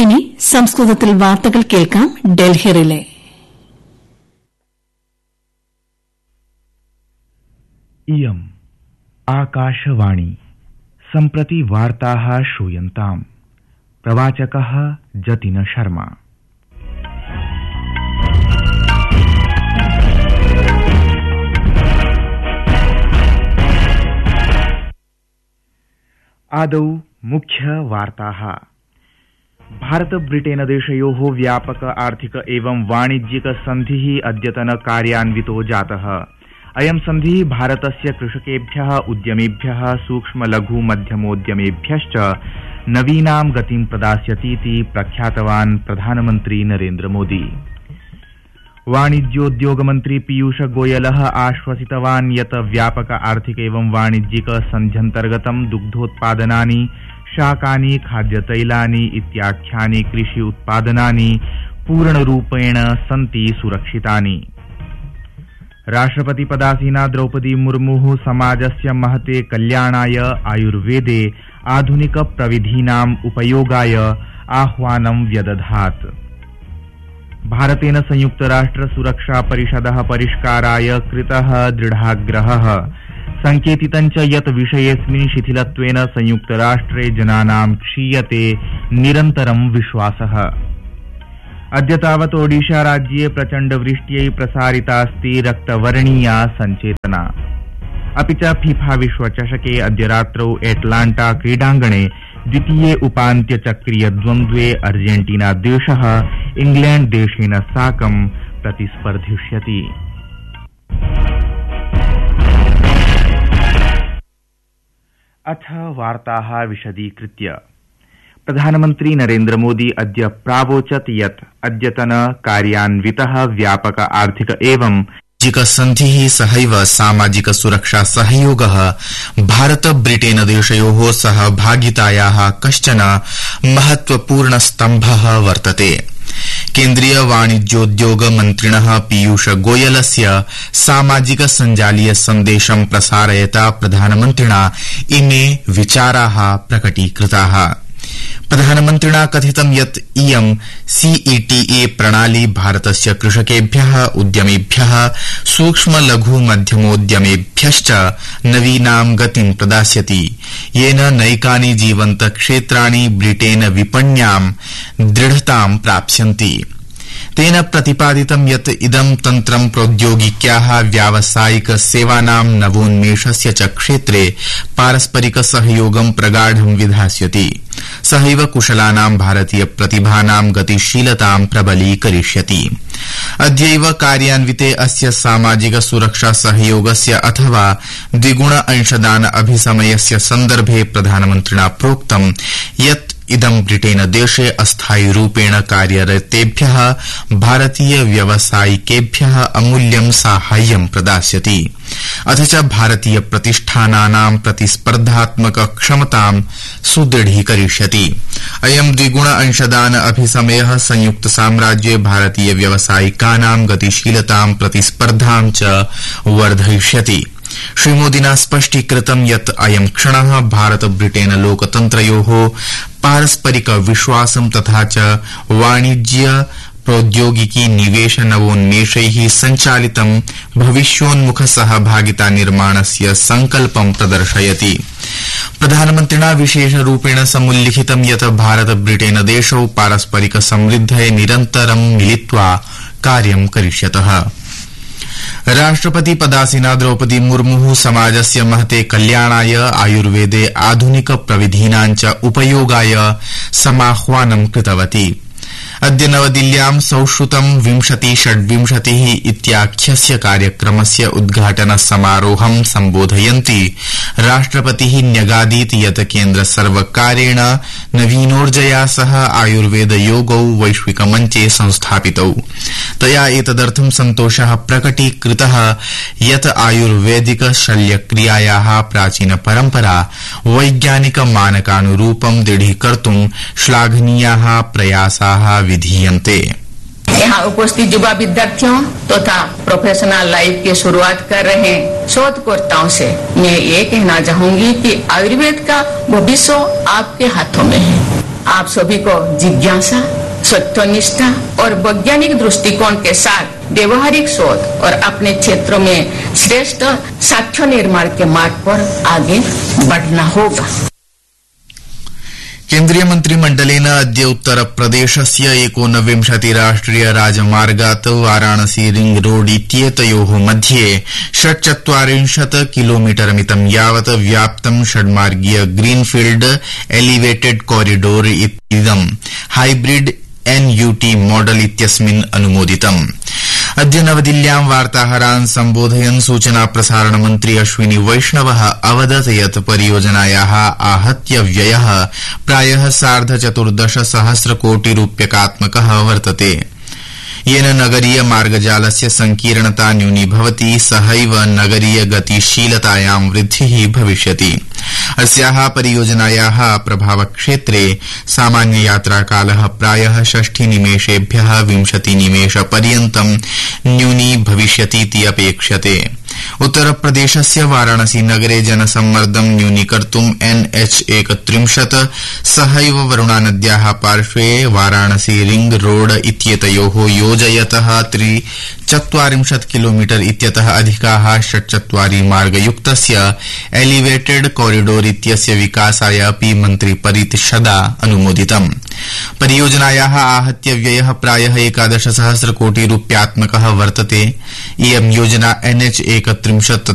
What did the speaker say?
ഇനി സംസ്കൃതത്തിൽ വാർത്തകൾ കേൾക്കാം. ഡൽഹി റിലേ. इयम् आकाशवाणी. सम्प्रति वार्ताः श्रूयन्ताम्. प्रवाचकः जतिन शर्मा. आदौ मुख्य वार्ताः. भारत ब्रिटेन देशयोः व्यापक आर्थिक एवं वाणिज्यिक सन्धिः अद्यतन कार्यान्वितो जातः. अयं सन्धिः भारतस्य कृषकेभ्यः, उद्यमेभ्यः, सूक्ष्म लघु मध्यमोद्यमेभ्यश्च नवीनां गतिं प्रदास्यतीति प्रख्यातवान् प्रधानमन्त्री नरेन्द्र मोदी. वाणिज्योद्योग मंत्री पीयूष गोयलः आश्वसितवान् यत् व्यापक आर्थिक एवं वाणिज्यिक सन्ध्यन्तर्गतं दुग्धोत्पादनानि, शाकानि, खाद्यतैलानि इत्याख्यानि कृषि उत्पादनानि पूर्णरूपेण सन्ति सुरक्षितानि. राष्ट्रपति पदासीना द्रौपदी मुर्मुः समाजस्य महते कल्याणाय आयुर्वेदे आधुनिक प्रविधीनाम् उपयोगाय आह्वानं व्यदधात्. भारतेन संयुक्त राष्ट्र सुरक्षा परिषदः परिष्काराय कृतः दृढाग्रहः. संकेतितं च यत् विषयेऽस्मिन् शिथिलत्वेन संयुक्त राष्ट्रे जनानां क्षीयते निरन्तरं विश्वासः. अद्य तावत् ओडिशा राज्ये प्रचण्ड वृष्ट्यै प्रसारितास्ति रक्तवर्णीया सञ्चेतना. अपि च फीफा विश्वचषके अद्य रात्रौ एटलाण्टा क्रीडाङ्गणे द्वितीये उपान्त्यचक्रीय द्वन्द्वे अर्जेन्टीना देशः इंग्लैण्ड देशेन साकं प्रतिस्पर्धिष्यति. अथ वार्ताः विशदीकृत्य. प्रधानमन्त्री नरेन्द्र मोदी अद्य प्रावोचत् यत् अद्यतन कार्यान्वितः व्यापक आर्थिक एवं वाणिज्यिक सन्धिः सहैव सामाजिक सुरक्षा सहयोगः भारत ब्रिटेन देशयोः सहभागितायाः कश्चन महत्वपूर्ण स्तम्भः वर्तते. केन्द्रीय वाणिज्योद्योग मन्त्रिणः पीयूष गोयलस्य सामाजिक सञ्जालीय सन्देशं प्रसारयता प्रधानमन्त्रिणा इमे विचाराः प्रकटीकृताः. प्रधानमन्त्रिणा कथितं यत् इयं CETA प्रणाली भारतस्य कृषकेभ्यः, उद्यमेभ्यः, सूक्ष्म लघु मध्यमोद्यमेभ्यश्च नवीनां गतिं प्रदास्यति, येन नैकानि जीवन्त क्षेत्राणि ब्रिटेन विपण्यां दृढतां प्राप्स्यन्ति. तेन प्रतिपादितं यत् इदं तन्त्रं प्रौद्योगिक्याः, व्यावसायिक सेवानां नवोन्मेषस्य च क्षेत्रे पारस्परिक सहयोगं प्रगाढं विधास्यति. सहैव कुशलानां भारतीय प्रतिभानां गतिशीलतां प्रबलीकरिष्यति. अद्यैव कार्यान्विते अस्य सामाजिक सुरक्षा सहयोगस्य अथवा द्विगुण अंशदान अभिसमयस्य सन्दर्भे प्रधानमन्त्रिणा प्रोक्तं यत् इदं ब्रिटेन देशे अस्थायी रूपेण कार्यरतेभ्यः भारतीय व्यावसायिकेभ्यः अमूल्यं साहाय्यं प्रदास्यति. अथ च भारतीय प्रतिष्ठानानां प्रतिस्पर्धात्मक क्षमतां सुदृढीकरिष्यति. अयं द्विगुण अंशदान अभिसमयः संयुक्त साम्राज्ये भारतीय व्यावसायिकानां गतिशीलतां प्रतिस्पर्धां च वर्धयिष्यति. श्रीमोदिना स्पष्टीकृतं यत् अयं क्षणः भारत ब्रिटेन लोकतन्त्रयोः पारस्परिक विश्वासं तथा च वाणिज्य प्रौद्योगिकी निवेश नवोन्मेषैः सञ्चालितं भविष्योन्मुख सहभागिता निर्माणस्य संकल्पं प्रदर्शयति. प्रधानमन्त्रिणा विशेषरूपेण समुल्लिखितं यत् भारत ब्रिटेन देशौ पारस्परिक समृद्धये निरन्तरं मिलित्वा कार्यं करिष्यतः. राष्ट्रपति पदासीना द्रौपदी मुर्मुः समाजस्य महते कल्याणाय आयुर्वेदे आधुनिक प्रविधीनां च उपयोगाय समाह्वानं कृतवती. अद्य नवदिल्ल्यां संश्रुतं 2026 इत्याख्यस्य कार्यक्रमस्य उद्घाटन समारोहं सम्बोधयन्ती राष्ट्रपतिः न्यगादीत् यत् केन्द्र सर्वकारेण नवीनोर्जया सह आयुर्वेद योगौ वैश्विकमञ्चे संस्थापितौ. तया एतदर्थं सन्तोषः प्रकटीकृतः यत् आयुर्वेदिक शल्यक्रियायाः प्राचीन परम्परा वैज्ञानिक मानकानुरूपं दृढीकर्तुं श्लाघनीयाः प्रयासाः विधीयन्ते. यहाँ उपस्थित युवा विद्यार्थियों तथा प्रोफेशनल लाइफ की शुरुआत कर रहे शोधकर्ताओं से मैं ये कहना चाहूंगी कि आयुर्वेद का भविष्य आपके हाथों में है. आप सभी को जिज्ञासा, सत्यनिष्ठा और वैज्ञानिक दृष्टिकोण के साथ व्यवहारिक शोध और अपने क्षेत्रों में श्रेष्ठ साक्ष्य निर्माण के मार्ग पर आगे बढ़ना होगा। केन्द्रीय मन्त्रिमण्डलेन अद्य उत्तरप्रदेशस्य 19 राष्ट्रिय राजमार्गात् वाराणसी रिंग रोड इत्येतयोः मध्ये 46 किलोमीटरमितं यावत् व्याप्तं षड्मार्गीय ग्रीनफील्ड एलिवेटेड कॉरिडोर इतीदं हाइब्रिड NUT मॉडल इत्यस्मिन् अनुमोदितम्। अद्य नवदिल्ल्यां वार्ताहरान् सम्बोधयन् सूचना प्रसारण मन्त्री अश्विनी वैष्णवः अवदत् यत् परियोजनायाः आहत्य व्ययः प्रायः 14.5 कोटि रूप्यकात्मकः वर्तते, येन नगरीय मार्गजालस्य संकीर्णता न्यूनीभवति, सहैव नगरीय गतिशीलतायां वृद्धिः भविष्यति। अस्याः परियोजनायाः प्रभावक्षेत्रे सामान्य यात्राकालः प्रायः 60 निमेषेभ्यः 20 निमेषपर्यन्तं न्यूनी भविष्यतीति अपेक्ष्यते। उत्तरप्रदेशस्य वाराणसी नगरे जनसम्मर्दं न्यूनीकर्तुं NH-31 सहैव वरुणानद्याः पार्श्वे वाराणसी रिंग रोड इत्येतयोः योजयतः 43 किलोमीटर इत्यतः अधिकाः 46 मार्गयुक्तस्य एलिवेटेड कॉरिडोर इत्यस्य विकासाय अपि मन्त्रिपरिषदा अनुमोदितम्। परियोजनायाः आहत्य व्ययः प्रायः 11,000 कोटि रूप्यात्मकः वर्तते। इयं योजना NH-31